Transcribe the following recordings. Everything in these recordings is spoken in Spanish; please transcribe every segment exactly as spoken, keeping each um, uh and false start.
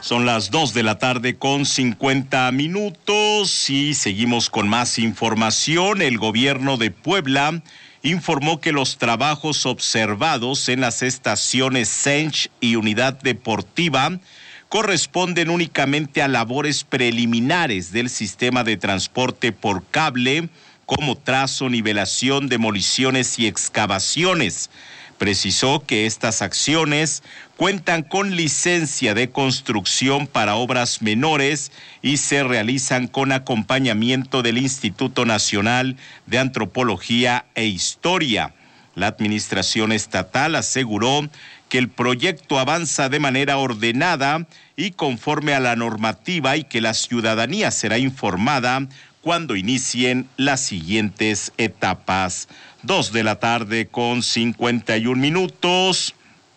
Son las dos de la tarde con cincuenta minutos y seguimos con más información. El gobierno de Puebla informó que los trabajos observados en las estaciones Sench y Unidad Deportiva corresponden únicamente a labores preliminares del sistema de transporte por cable, como trazo, nivelación, demoliciones y excavaciones. Precisó que estas acciones cuentan con licencia de construcción para obras menores y se realizan con acompañamiento del Instituto Nacional de Antropología e Historia. La administración estatal aseguró que el proyecto avanza de manera ordenada y conforme a la normativa y que la ciudadanía será informada cuando inicien las siguientes etapas. Dos de la tarde con cincuenta y un minutos.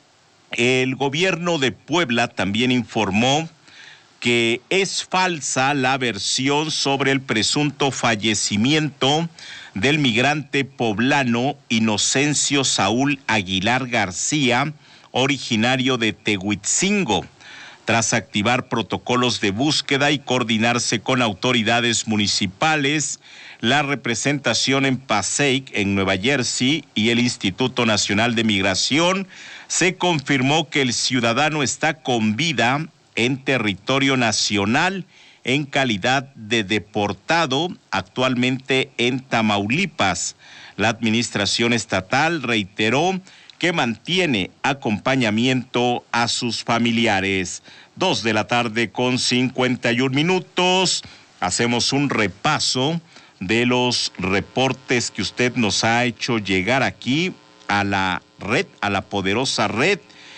El gobierno de Puebla también informó que es falsa la versión sobre el presunto fallecimiento del migrante poblano Inocencio Saúl Aguilar García, originario de Tehuitzingo. Tras activar protocolos de búsqueda y coordinarse con autoridades municipales, la representación en Passaic, en Nueva Jersey, y el Instituto Nacional de Migración, se confirmó que el ciudadano está con vida en territorio nacional en calidad de deportado, actualmente en Tamaulipas. La administración estatal reiteró que mantiene acompañamiento a sus familiares. Dos de la tarde con cincuenta y un minutos. Hacemos un repaso de los reportes que usted nos ha hecho llegar aquí a la red, a la poderosa red,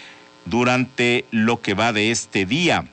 durante lo que va de este día.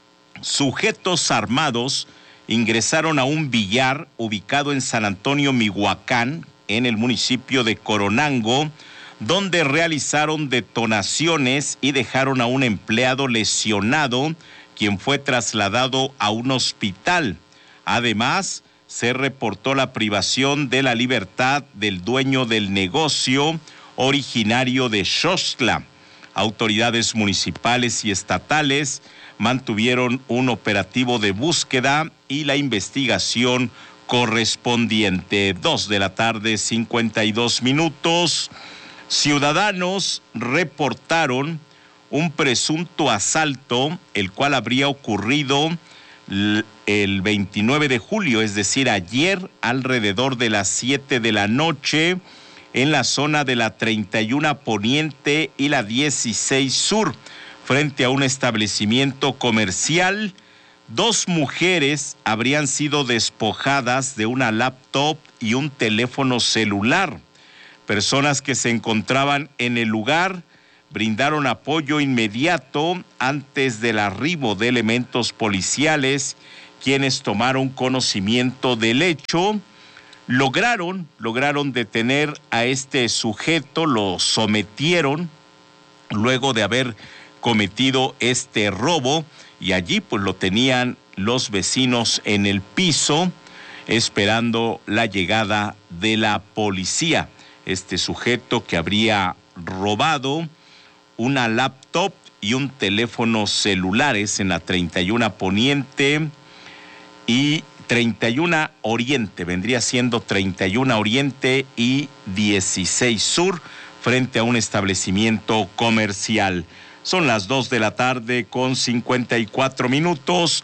Sujetos armados ingresaron a un billar ubicado en San Antonio, Mihuacán, en el municipio de Coronango, donde realizaron detonaciones y dejaron a un empleado lesionado, quien fue trasladado a un hospital. Además, se reportó la privación de la libertad del dueño del negocio, originario de Xoxtla. Autoridades municipales y estatales mantuvieron un operativo de búsqueda y la investigación correspondiente. Dos de la tarde, cincuenta y dos minutos. Ciudadanos reportaron un presunto asalto, el cual habría ocurrido el veintinueve de julio, es decir, ayer, alrededor de las siete de la noche, en la zona de la treinta y uno Poniente y la dieciséis Sur, frente a un establecimiento comercial. Dos mujeres habrían sido despojadas de una laptop y un teléfono celular. Personas que se encontraban en el lugar brindaron apoyo inmediato antes del arribo de elementos policiales, quienes tomaron conocimiento del hecho. Lograron, lograron detener a este sujeto, lo sometieron luego de haber cometido este robo, y allí pues lo tenían los vecinos en el piso esperando la llegada de la policía. Este sujeto que habría robado una laptop y un teléfono celulares en la treinta y uno Poniente y treinta y uno Oriente, vendría siendo treinta y uno Oriente y dieciséis Sur, frente a un establecimiento comercial. Son las dos de la tarde con cincuenta y cuatro minutos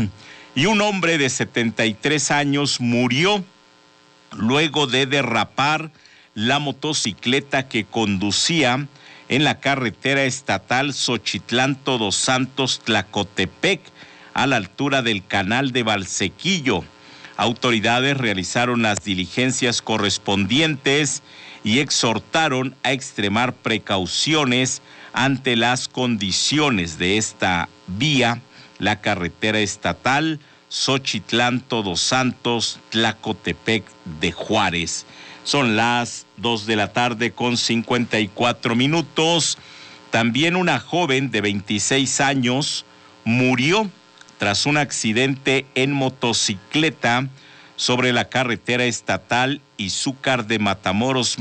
y un hombre de setenta y tres años murió luego de derrapar la motocicleta que conducía en la carretera estatal Xochitlán Todos Santos Tlacotepec, a la altura del canal de Valsequillo. Autoridades realizaron las diligencias correspondientes y exhortaron a extremar precauciones ante las condiciones de esta vía, la carretera estatal Xochitlán Todos Santos Tlacotepec de Juárez. Son las dos de la tarde con cincuenta y cuatro minutos. También una joven de veintiséis años murió tras un accidente en motocicleta sobre la carretera estatal Izúcar de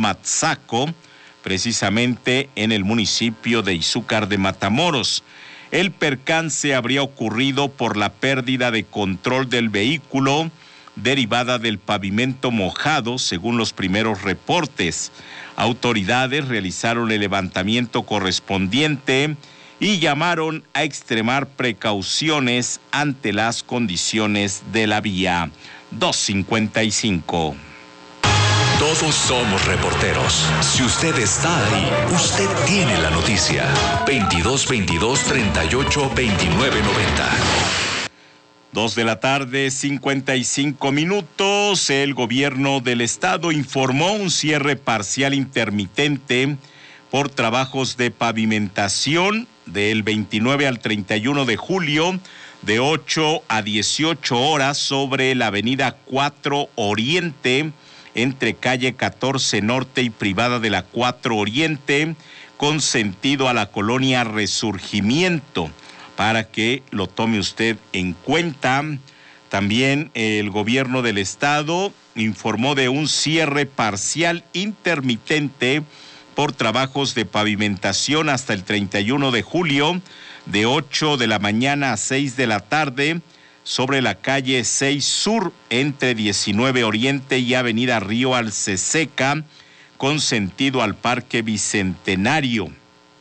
Matamoros-Matzaco, precisamente en el municipio de Izúcar de Matamoros. El percance habría ocurrido por la pérdida de control del vehículo derivada del pavimento mojado, según los primeros reportes. Autoridades realizaron el levantamiento correspondiente y llamaron a extremar precauciones ante las condiciones de la vía. dos cincuenta y cinco. Todos somos reporteros. Si usted está ahí, usted tiene la noticia. veintidós veintidós treinta y ocho veintinueve noventa. Dos de la tarde, cincuenta y cinco minutos. El gobierno del estado informó un cierre parcial intermitente por trabajos de pavimentación del veintinueve al treinta y uno de julio, de ocho a dieciocho horas sobre la avenida cuatro Oriente, entre calle catorce Norte y privada de la cuatro Oriente, con sentido a la colonia Resurgimiento, para que lo tome usted en cuenta. También el gobierno del estado informó de un cierre parcial intermitente por trabajos de pavimentación hasta el treinta y uno de julio, de ocho de la mañana a seis de la tarde, sobre la calle seis Sur, entre diecinueve Oriente y avenida Río Alceseca, con sentido al Parque Bicentenario.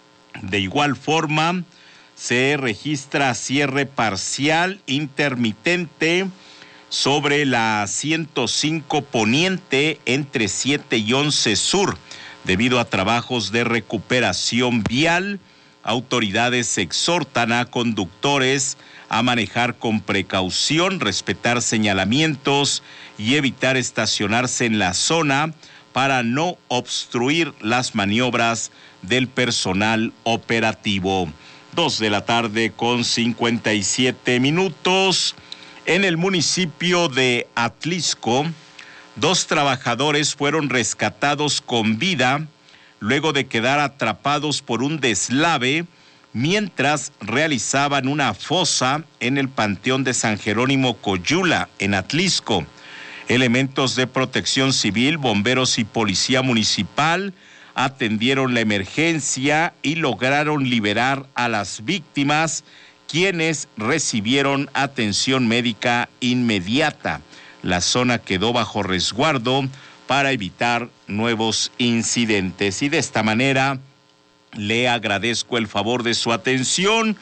De igual forma, se registra cierre parcial intermitente sobre la ciento cinco Poniente, entre siete y once Sur, debido a trabajos de recuperación vial. Autoridades exhortan a conductores a manejar con precaución, respetar señalamientos y evitar estacionarse en la zona para no obstruir las maniobras del personal operativo. Dos de la tarde con cincuenta y siete minutos. En el municipio de Atlisco, dos trabajadores fueron rescatados con vida luego de quedar atrapados por un deslave mientras realizaban una fosa en el Panteón de San Jerónimo Coyula, en Atlisco. Elementos de protección civil, bomberos y policía municipal atendieron la emergencia y lograron liberar a las víctimas, quienes recibieron atención médica inmediata. La zona quedó bajo resguardo para evitar nuevos incidentes. Y de esta manera le agradezco el favor de su atención,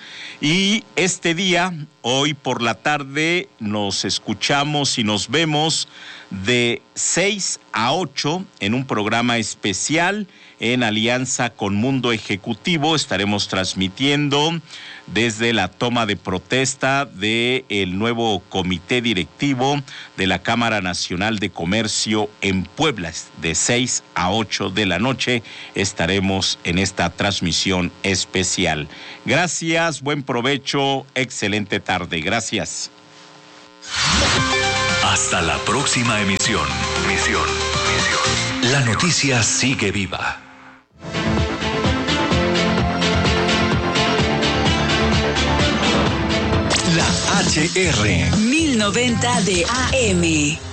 y este día, hoy por la tarde, nos escuchamos y nos vemos de seis a ocho en un programa especial en alianza con Mundo Ejecutivo. Estaremos transmitiendo desde la toma de protesta del nuevo comité directivo de la Cámara Nacional de Comercio en Puebla. De seis a ocho de la noche estaremos en esta transmisión especial. Gracias, buen provecho, excelente tarde. Gracias. Hasta la próxima emisión. Misión, misión. La noticia sigue viva. La H R mil noventa de A M.